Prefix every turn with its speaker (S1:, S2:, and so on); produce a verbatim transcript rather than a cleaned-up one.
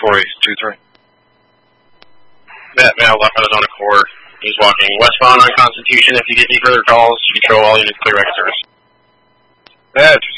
S1: four eight two three.
S2: That male left on his own accord. He's walking westbound on Constitution. If you get any further calls, control all units clear record service.
S1: Yeah, two